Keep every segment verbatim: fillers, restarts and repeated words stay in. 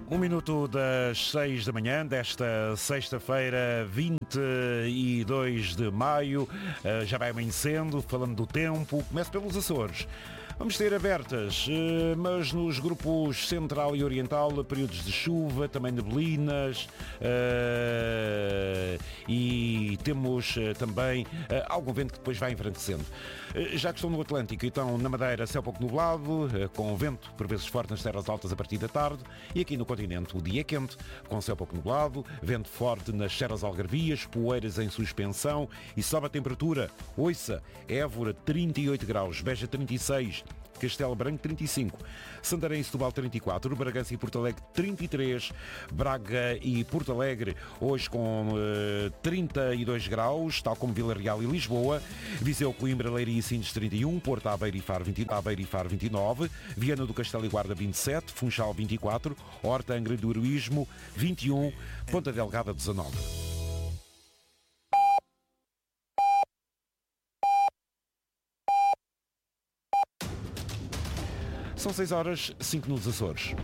Um minuto das seis da manhã desta sexta-feira, vinte e dois de maio. Já vai amanhecendo, falando do tempo. Começo pelos Açores. Vamos ter abertas, mas nos grupos central e oriental, períodos de chuva, também neblinas, e temos também algum vento que depois vai enfraquecendo. Já que estão no Atlântico, então na Madeira, céu pouco nublado, com vento por vezes forte nas terras altas a partir da tarde, e aqui no continente o dia é quente, com céu pouco nublado, vento forte nas serras algarvias, poeiras em suspensão e sobe a temperatura. Ouça, Évora trinta e oito graus, Beja trinta e seis, Castelo Branco trinta e cinco, Santarém e Setúbal trinta e quatro, Bragança e Porto Alegre trinta e três, Braga e Porto Alegre hoje com uh, trinta e dois graus, tal como Vila Real e Lisboa, Viseu, Coimbra, Leiria e Sines trinta e um, Porto, Aveiro e Faro vinte e nove, Aveiro e Faro vinte e nove, Viana do Castelo e Guarda vinte e sete, Funchal vinte e quatro, Horta, Angra do Heroísmo vinte e um, Ponta Delgada dezanove. São seis horas, cinco nos Açores.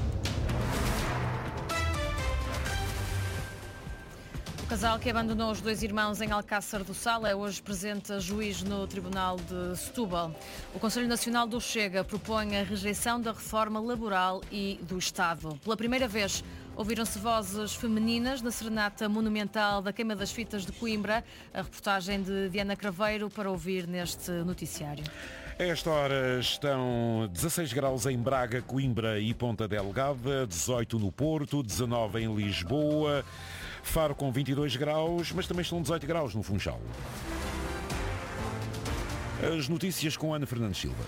O casal que abandonou os dois irmãos em Alcácer do Sal é hoje presente a juiz no Tribunal de Setúbal. O Conselho Nacional do Chega propõe a rejeição da reforma laboral e do Estado. Pela primeira vez, ouviram-se vozes femininas na serenata monumental da Queima das Fitas de Coimbra. A reportagem de Diana Craveiro para ouvir neste noticiário. A esta hora estão dezasseis graus em Braga, Coimbra e Ponta Delgada, dezoito no Porto, dezanove em Lisboa, Faro com vinte e dois graus, mas também estão dezoito graus no Funchal. As notícias com Ana Fernandes Silva.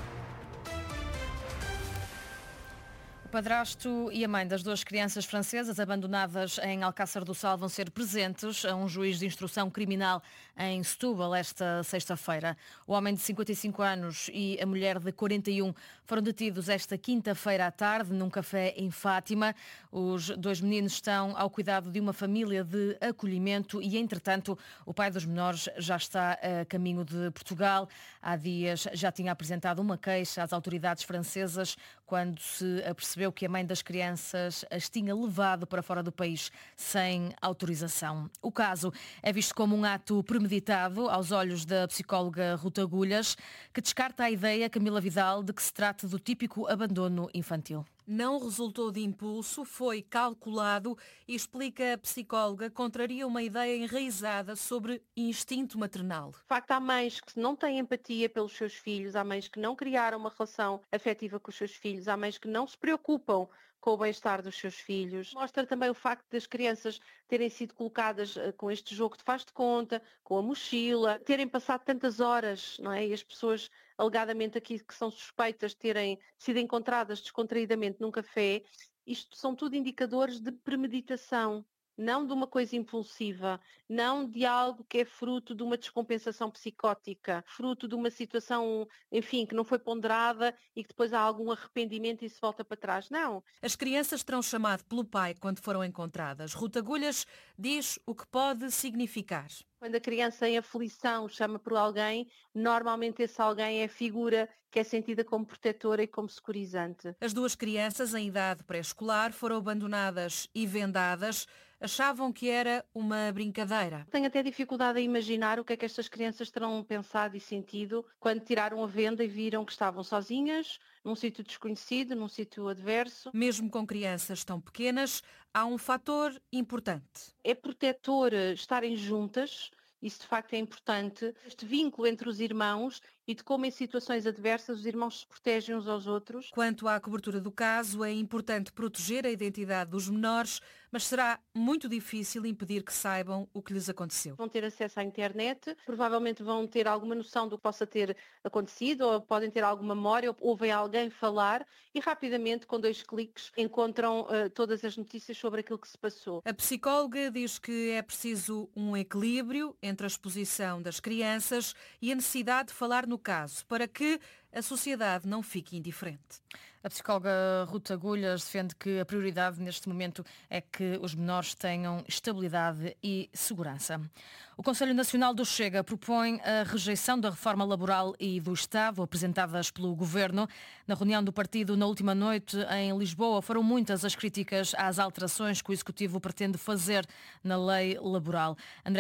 O padrasto e a mãe das duas crianças francesas abandonadas em Alcácer do Sal vão ser presentes a um juiz de instrução criminal em Setúbal esta sexta-feira. O homem de cinquenta e cinco anos e a mulher de quarenta e um foram detidos esta quinta-feira à tarde num café em Fátima. Os dois meninos estão ao cuidado de uma família de acolhimento e, entretanto, o pai dos menores já está a caminho de Portugal. Há dias já tinha apresentado uma queixa às autoridades francesas quando se apercebeu que a mãe das crianças as tinha levado para fora do país sem autorização. O caso é visto como um ato premeditado aos olhos da psicóloga Ruta Agulhas, que descarta a ideia, Camila Vidal, de que se trata do típico abandono infantil. Não resultou de impulso, foi calculado e, explica a psicóloga, contraria uma ideia enraizada sobre instinto maternal. De facto, há mães que não têm empatia pelos seus filhos, há mães que não criaram uma relação afetiva com os seus filhos, há mães que não se preocupam com o bem-estar dos seus filhos. Mostra também o facto das crianças terem sido colocadas uh, com este jogo de faz de conta, com a mochila, terem passado tantas horas, não é? E as pessoas alegadamente aqui que são suspeitas de terem sido encontradas descontraídamente num café. Isto são tudo indicadores de premeditação, não de uma coisa impulsiva, não de algo que é fruto de uma descompensação psicótica, fruto de uma situação, enfim, que não foi ponderada e que depois há algum arrependimento e se volta para trás. Não. As crianças terão chamado pelo pai quando foram encontradas. Ruta Agulhas diz o que pode significar. Quando a criança em aflição chama por alguém, normalmente esse alguém é a figura que é sentida como protetora e como securizante. As duas crianças em idade pré-escolar foram abandonadas e vendadas. Achavam que era uma brincadeira. Tenho até dificuldade a imaginar o que é que estas crianças terão pensado e sentido quando tiraram a venda e viram que estavam sozinhas, num sítio desconhecido, num sítio adverso. Mesmo com crianças tão pequenas, há um fator importante. É protetor estarem juntas, isso de facto é importante. Este vínculo entre os irmãos e de como em situações adversas os irmãos se protegem uns aos outros. Quanto à cobertura do caso, é importante proteger a identidade dos menores, mas será muito difícil impedir que saibam o que lhes aconteceu. Vão ter acesso à internet, provavelmente vão ter alguma noção do que possa ter acontecido, ou podem ter alguma memória, ou ouvem alguém falar e rapidamente, com dois cliques, encontram uh, todas as notícias sobre aquilo que se passou. A psicóloga diz que é preciso um equilíbrio entre a exposição das crianças e a necessidade de falar no caso, para que a sociedade não fique indiferente. A psicóloga Ruta Agulhas defende que a prioridade neste momento é que os menores tenham estabilidade e segurança. O Conselho Nacional do Chega propõe a rejeição da reforma laboral e do Estado apresentadas pelo Governo. Na reunião do partido na última noite em Lisboa foram muitas as críticas às alterações que o Executivo pretende fazer na lei laboral. André